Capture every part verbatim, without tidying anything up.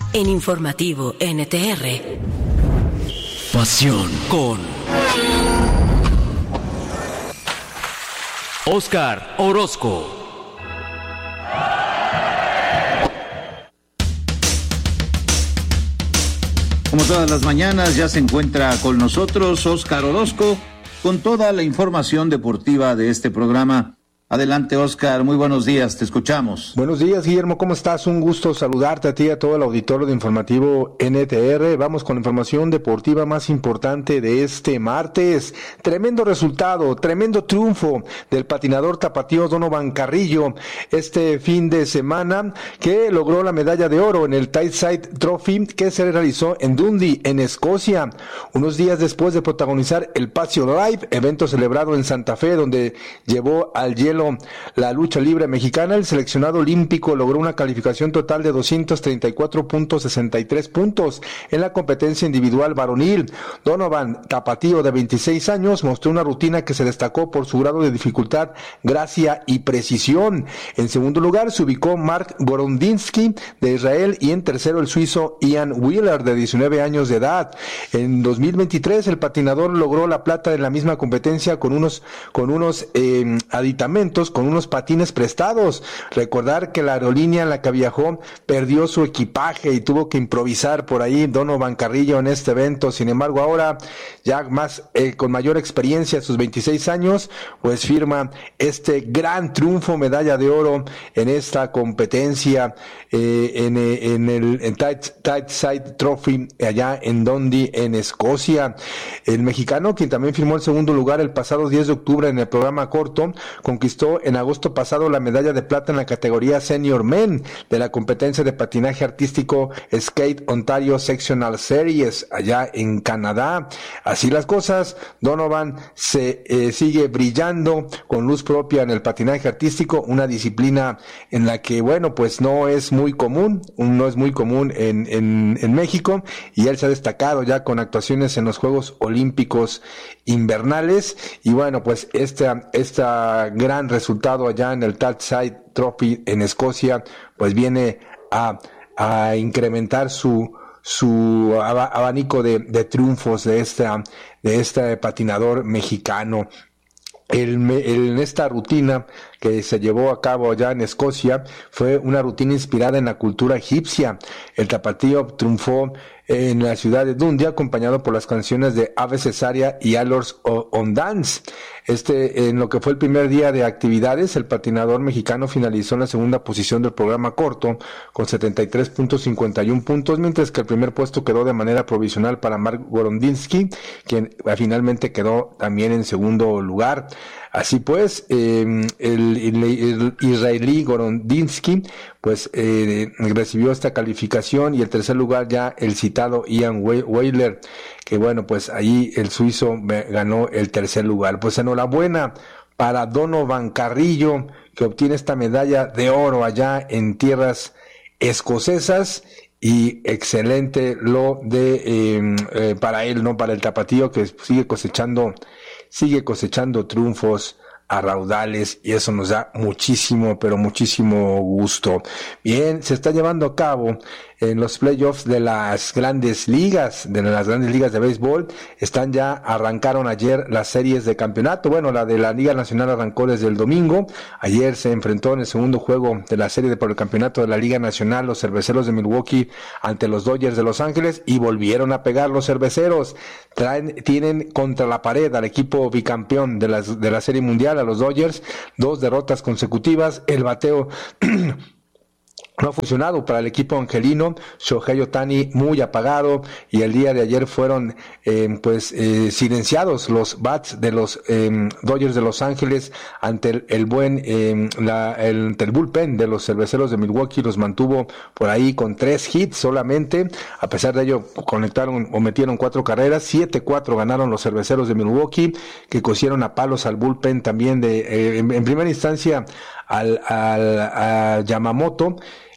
En Informativo N T R. Pasión con Óscar Orozco. Como todas las mañanas, ya se encuentra con nosotros Óscar Orozco con toda la información deportiva de este programa. Adelante, Óscar, muy buenos días, te escuchamos. Buenos días, Guillermo, ¿cómo estás? Un gusto saludarte a ti y a todo el auditorio de Informativo N T R. Vamos con la información deportiva más importante de este martes. Tremendo resultado, tremendo triunfo del patinador tapatío Donovan Carrillo este fin de semana, que logró la medalla de oro en el Tyneside Trophy que se realizó en Dundee, en Escocia, unos días después de protagonizar el Patio Live, evento celebrado en Santa Fe, donde llevó al hielo la lucha libre mexicana. El seleccionado olímpico logró una calificación total de doscientos treinta y cuatro punto sesenta y tres puntos en la competencia individual varonil. Donovan, tapatío de veintiséis años, mostró una rutina que se destacó por su grado de dificultad, gracia y precisión. En segundo lugar se ubicó Mark Gorondinsky de Israel y en tercero el suizo Ian Wheeler de diecinueve años de edad. En dos mil veintitrés el patinador logró la plata en la misma competencia con unos con unos eh, aditamentos, con unos patines prestados. Recordar que la aerolínea en la que viajó perdió su equipaje y tuvo que improvisar por ahí Donovan Carrillo en este evento. Sin embargo, ahora ya más eh, con mayor experiencia, a sus veintiséis años, pues firma este gran triunfo, medalla de oro en esta competencia eh, en, en el en Tyneside Trophy allá en Dundee, en Escocia. El mexicano, quien también firmó el segundo lugar el pasado diez de octubre en el programa corto, conquistó en agosto pasado la medalla de plata en la categoría Senior Men de la competencia de patinaje artístico Skate Ontario Sectional Series allá en Canadá. Así las cosas, Donovan se eh, sigue brillando con luz propia en el patinaje artístico, una disciplina en la que, bueno, pues no es muy común, no es muy común en, en, en México, y él se ha destacado ya con actuaciones en los Juegos Olímpicos Invernales. Y bueno, pues esta, esta gran resultado allá en el Tyneside Trophy en Escocia, pues viene a, a incrementar su su abanico de, de triunfos de esta de este patinador mexicano. El, el, en esta rutina que se llevó a cabo allá en Escocia fue una rutina inspirada en la cultura egipcia. El tapatío triunfó en la ciudad de Dundee acompañado por las canciones de Ave Cesárea y Allors on Dance. Este, en lo que fue el primer día de actividades, el patinador mexicano finalizó en la segunda posición del programa corto con setenta y tres punto cincuenta y uno puntos, mientras que el primer puesto quedó de manera provisional para Mark Gorondinsky, quien finalmente quedó también en segundo lugar. Así pues, eh, el, el, el israelí Gorondinsky pues eh, recibió esta calificación, y el tercer lugar ya el citado Ian Wheeler, que bueno, pues ahí el suizo ganó el tercer lugar. Pues enhorabuena para Donovan Carrillo, que obtiene esta medalla de oro allá en tierras escocesas, y excelente lo de eh, eh, para él, no para el tapatío, que sigue cosechando sigue cosechando triunfos a raudales, y eso nos da muchísimo, pero muchísimo gusto. Bien, se está llevando a cabo en los playoffs de las grandes ligas, de las grandes ligas de béisbol. Están ya, arrancaron ayer las series de campeonato. Bueno, la de la Liga Nacional arrancó desde el domingo. Ayer se enfrentó en el segundo juego de la serie de por el campeonato de la Liga Nacional los Cerveceros de Milwaukee ante los Dodgers de Los Ángeles, y volvieron a pegar los Cerveceros. Traen, tienen contra la pared al equipo bicampeón de la, de la Serie Mundial, a los Dodgers, dos derrotas consecutivas. El bateo no ha funcionado para el equipo angelino. Shohei Ohtani muy apagado, y el día de ayer fueron eh, pues eh, silenciados los bats de los eh, Dodgers de Los Ángeles ante el, el buen eh, la, el, ante el bullpen de los Cerveceros de Milwaukee. Los mantuvo por ahí con tres hits solamente. A pesar de ello, conectaron o metieron cuatro carreras. siete cuatro ganaron los Cerveceros de Milwaukee, que cosieron a palos al bullpen también de eh, en, en primera instancia al, al a Yamamoto.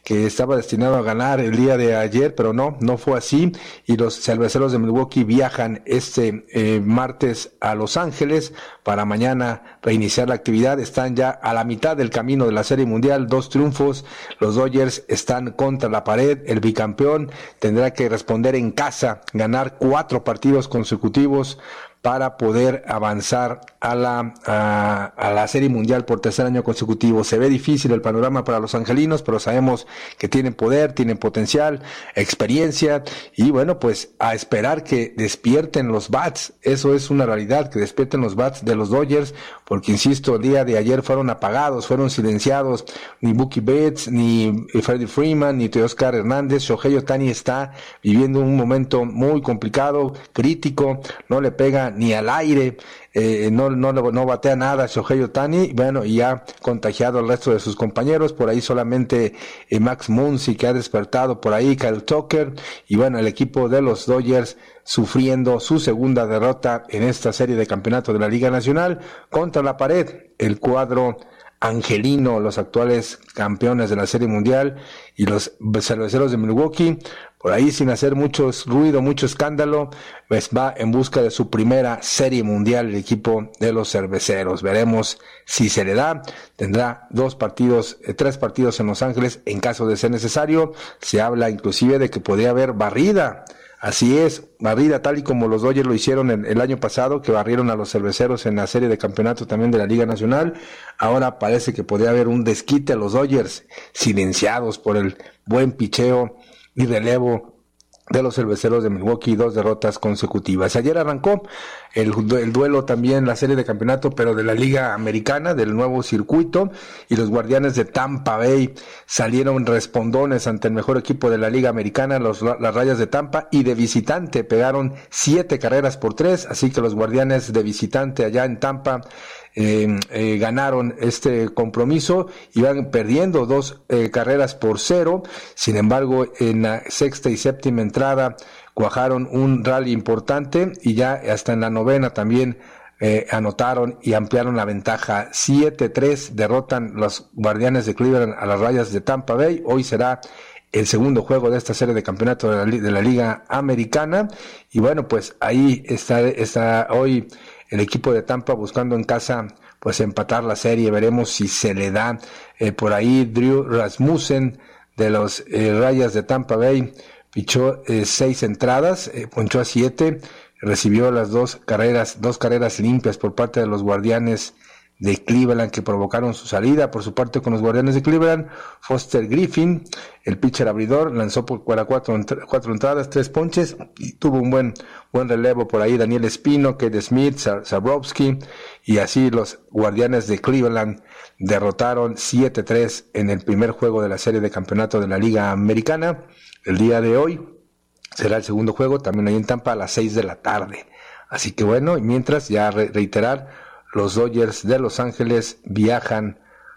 que estaba destinado a ganar el día de ayer, pero no, no fue así, y los cerveceros de Milwaukee viajan este eh, martes a Los Ángeles para mañana reiniciar la actividad. Están ya a la mitad del camino de la Serie Mundial, dos triunfos, los Dodgers están contra la pared, el bicampeón tendrá que responder en casa, ganar cuatro partidos consecutivos para poder avanzar a la a, a la Serie Mundial por tercer año consecutivo. Se ve difícil el panorama para los angelinos, pero sabemos que tienen poder, tienen potencial, experiencia, y bueno, pues a esperar que despierten los bats. Eso es una realidad, que despierten los bats de los Dodgers, porque insisto, el día de ayer fueron apagados, fueron silenciados. Ni Mookie Betts, ni Freddie Freeman, ni Teoscar Hernández. Shohei Ohtani está viviendo un momento muy complicado, crítico, no le pega ni al aire, eh, no, no, no batea nada Shohei Ohtani, bueno, y ha contagiado al resto de sus compañeros. Por ahí solamente eh, Max Muncy, que ha despertado por ahí, Kyle Tucker, y bueno, el equipo de los Dodgers sufriendo su segunda derrota en esta serie de campeonato de la Liga Nacional. Contra la pared, el cuadro angelino, los actuales campeones de la Serie Mundial, y los cerveceros de Milwaukee, por ahí sin hacer mucho ruido, mucho escándalo, pues va en busca de su primera Serie Mundial el equipo de los cerveceros. Veremos si se le da. Tendrá dos partidos, eh, tres partidos en Los Ángeles en caso de ser necesario. Se habla inclusive de que podría haber barrida. Así es, barrida tal y como los Dodgers lo hicieron el, el año pasado, que barrieron a los cerveceros en la serie de campeonato también de la Liga Nacional. Ahora parece que podría haber un desquite a los Dodgers, silenciados por el buen picheo y relevo de los cerveceros de Milwaukee, dos derrotas consecutivas. Ayer arrancó el, el duelo también, la serie de campeonato, pero de la Liga Americana, del nuevo circuito, y los Guardianes de Tampa Bay salieron respondones ante el mejor equipo de la Liga Americana, los, las Rayas de Tampa, y de visitante pegaron siete carreras por tres, así que los Guardianes de visitante allá en Tampa Eh, eh, ganaron este compromiso, iban perdiendo dos eh, carreras por cero. Sin embargo, en la sexta y séptima entrada cuajaron un rally importante, y ya hasta en la novena también eh, anotaron y ampliaron la ventaja. siete tres derrotan los Guardianes de Cleveland a las Rayas de Tampa Bay. Hoy será el segundo juego de esta serie de campeonato de la, de la Liga Americana, y bueno, pues ahí está, está hoy el equipo de Tampa buscando en casa pues empatar la serie. Veremos si se le da. Eh, por ahí Drew Rasmussen de los eh, Rayas de Tampa Bay pichó eh, seis entradas, eh, ponchó a siete, recibió las dos carreras, dos carreras limpias por parte de los Guardianes de Cleveland, que provocaron su salida. Por su parte, con los Guardianes de Cleveland, Foster Griffin, el pitcher abridor, lanzó por cuatro, cuatro entradas, tres ponches, y tuvo un buen buen relevo por ahí Daniel Espino, Kate Smith, Zabrowski, y así los Guardianes de Cleveland derrotaron siete tres en el primer juego de la serie de campeonato de la Liga Americana. El día de hoy será el segundo juego, también ahí en Tampa a las seis de la tarde. Así que bueno, y mientras, ya re- reiterar, los Dodgers de Los Ángeles viajan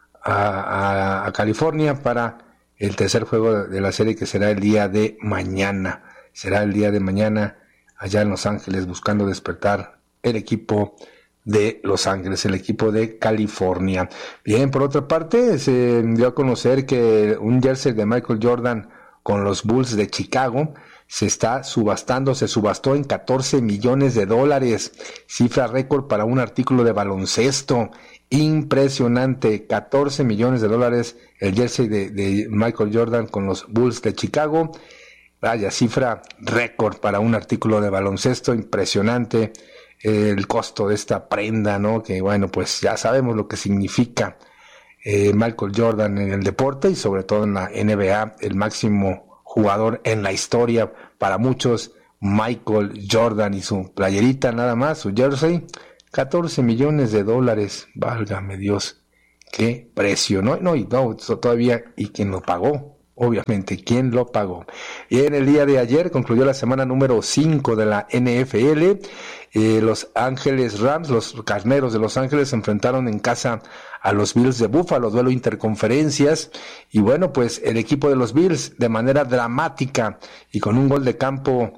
a, a, a California para el tercer juego de la serie, que será el día de mañana. Será el día de mañana allá en Los Ángeles, buscando despertar el equipo de Los Ángeles, el equipo de California. Bien, por otra parte, se dio a conocer que un jersey de Michael Jordan con los Bulls de Chicago se está subastando, se subastó en catorce millones de dólares, cifra récord para un artículo de baloncesto. Impresionante, catorce millones de dólares el jersey de, de Michael Jordan con los Bulls de Chicago. Vaya, cifra récord para un artículo de baloncesto, impresionante eh, el costo de esta prenda, ¿no? Que bueno, pues ya sabemos lo que significa eh, Michael Jordan en el deporte, y sobre todo en la N B A, el máximo jugador en la historia para muchos, Michael Jordan, y su playerita nada más, su jersey, catorce millones de dólares, válgame Dios, qué precio, ¿no? No, y no, todavía, y quién lo pagó, obviamente, quién lo pagó. Y en el día de ayer concluyó la semana número cinco de la N F L, eh, Los Ángeles Rams, los Carneros de Los Ángeles, se enfrentaron en casa a los Bills de Buffalo, duelo interconferencias, y bueno, pues el equipo de los Bills, de manera dramática y con un gol de campo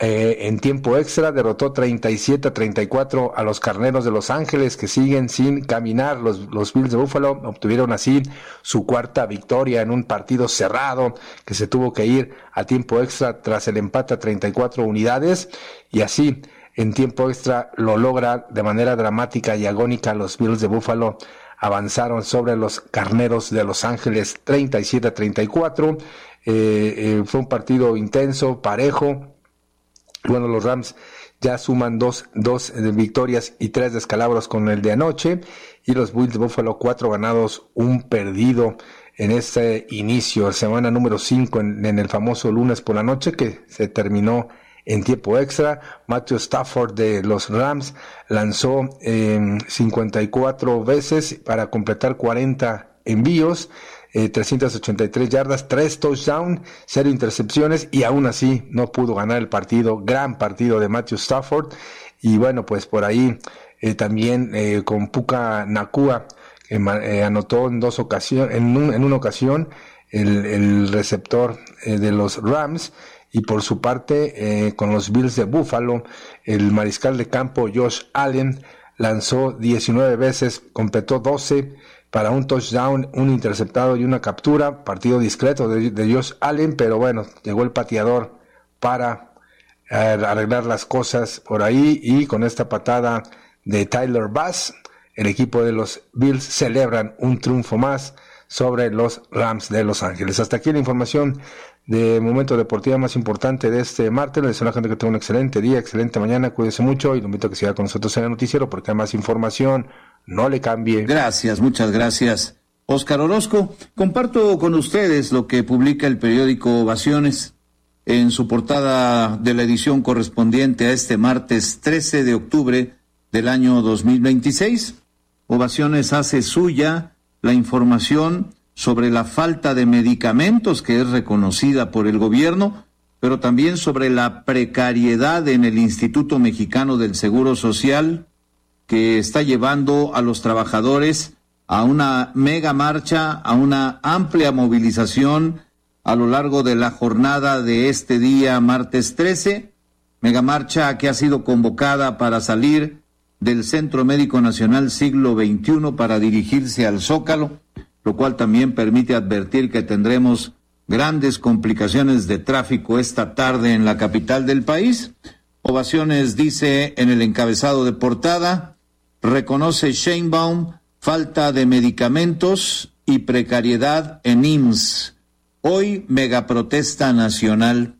Eh, en tiempo extra derrotó treinta y siete a treinta y cuatro a los Carneros de Los Ángeles, que siguen sin caminar. Los, los Bills de Buffalo obtuvieron así su cuarta victoria en un partido cerrado que se tuvo que ir a tiempo extra tras el empate a treinta y cuatro unidades, y así en tiempo extra lo logra de manera dramática y agónica. Los Bills de Buffalo avanzaron sobre los Carneros de Los Ángeles treinta y siete a treinta y cuatro. Eh, eh, fue un partido intenso, parejo. Bueno, los Rams ya suman dos, dos victorias y tres descalabros con el de anoche, y los Bills de Buffalo cuatro ganados, un perdido en este inicio, semana número cinco en, en el famoso lunes por la noche, que se terminó en tiempo extra. Matthew Stafford de los Rams lanzó eh, cincuenta y cuatro veces para completar cuarenta envíos, Eh, trescientas ochenta y tres yardas, tres touchdowns, cero intercepciones, y aún así no pudo ganar el partido. Gran partido de Matthew Stafford. Y bueno, pues por ahí eh, también eh, con Puka Nacua eh, eh, anotó en dos ocasiones, en, un, en una ocasión el, el receptor eh, de los Rams. Y por su parte, eh, con los Bills de Buffalo, el mariscal de campo Josh Allen lanzó diecinueve veces, completó doce para un touchdown, un interceptado y una captura. Partido discreto de, de Josh Allen, pero bueno, llegó el pateador para eh, arreglar las cosas por ahí, y con esta patada de Tyler Bass, el equipo de los Bills celebran un triunfo más sobre los Rams de Los Ángeles. Hasta aquí la información de Momento Deportivo más importante de este martes. Les deseo a la gente que tenga un excelente día, excelente mañana, cuídese mucho, y lo invito a que siga con nosotros en el noticiero porque hay más información. No le cambie. Gracias, muchas gracias, Óscar Orozco. Comparto con ustedes lo que publica el periódico Ovaciones en su portada de la edición correspondiente a este martes trece de octubre del año dos mil veintiséis. Ovaciones hace suya la información sobre la falta de medicamentos que es reconocida por el gobierno, pero también sobre la precariedad en el Instituto Mexicano del Seguro Social, que está llevando a los trabajadores a una mega marcha, a una amplia movilización a lo largo de la jornada de este día, martes trece, mega marcha que ha sido convocada para salir del Centro Médico Nacional Siglo veintiuno para dirigirse al Zócalo, lo cual también permite advertir que tendremos grandes complicaciones de tráfico esta tarde en la capital del país. Ovaciones dice en el encabezado de portada: reconoce Sheinbaum falta de medicamentos y precariedad en I M S S. Hoy megaprotesta nacional.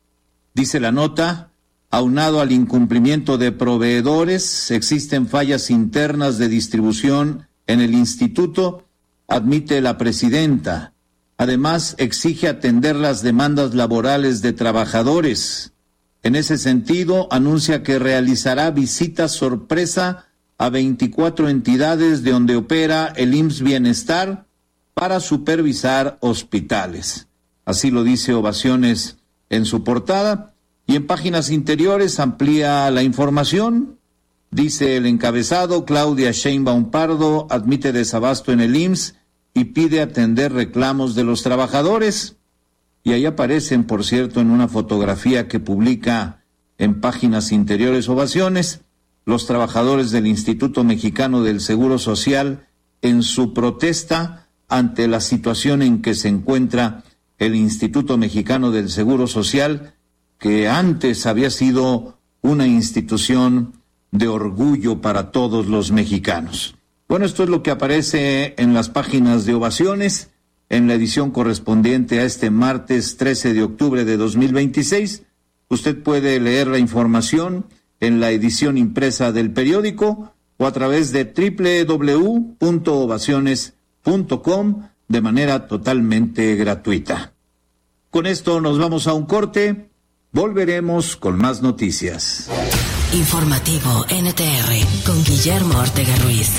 Dice la nota, aunado al incumplimiento de proveedores, existen fallas internas de distribución en el instituto, admite la presidenta. Además, exige atender las demandas laborales de trabajadores. En ese sentido, anuncia que realizará visitas sorpresa a veinticuatro entidades de donde opera el I M S S Bienestar para supervisar hospitales. Así lo dice Ovaciones en su portada, y en páginas interiores amplía la información. Dice el encabezado: Claudia Sheinbaum Pardo admite desabasto en el I M S S y pide atender reclamos de los trabajadores. Y ahí aparecen, por cierto, en una fotografía que publica en páginas interiores Ovaciones, los trabajadores del Instituto Mexicano del Seguro Social en su protesta ante la situación en que se encuentra el Instituto Mexicano del Seguro Social, que antes había sido una institución de orgullo para todos los mexicanos. Bueno, esto es lo que aparece en las páginas de Ovaciones, en la edición correspondiente a este martes trece de octubre de dos mil veintiséis. Usted puede leer la información en la edición impresa del periódico o a través de doble u doble u doble u punto ovaciones punto com de manera totalmente gratuita. Con esto nos vamos a un corte. Volveremos con más noticias. Informativo N T R con Guillermo Ortega Ruiz.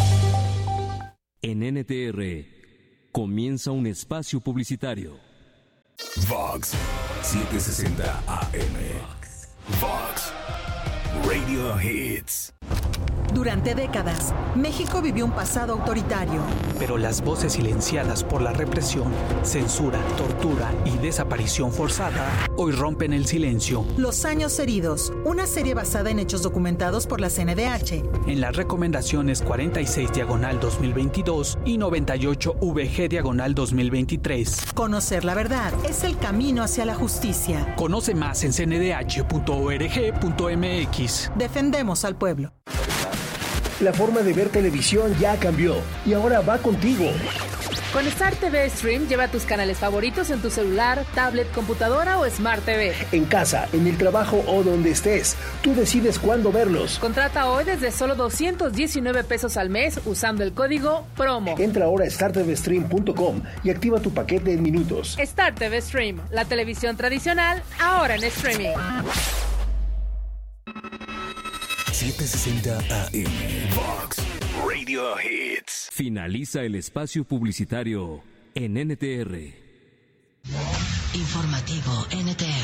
En N T R comienza un espacio publicitario. Vox setecientos sesenta A M. Vox Radio Hits. Durante décadas, México vivió un pasado autoritario. Pero las voces silenciadas por la represión, censura, tortura y desaparición forzada hoy rompen el silencio. Los años heridos, una serie basada en hechos documentados por la C N D H. En las recomendaciones cuarenta y seis diagonal dos mil veintidós y noventa y ocho V G diagonal dos mil veintitrés. Conocer la verdad es el camino hacia la justicia. Conoce más en c n d h punto org punto m x. Defendemos al pueblo. La forma de ver televisión ya cambió y ahora va contigo. Con Star T V Stream lleva tus canales favoritos en tu celular, tablet, computadora o Smart T V. En casa, en el trabajo o donde estés, tú decides cuándo verlos. Contrata hoy desde solo doscientos diecinueve pesos al mes usando el código PROMO. Entra ahora a star t v stream punto com y activa tu paquete en minutos. Star T V Stream, la televisión tradicional, ahora en streaming. setecientos sesenta A M Vox Radio Hits. Finaliza el espacio publicitario en N T R. Informativo N T R.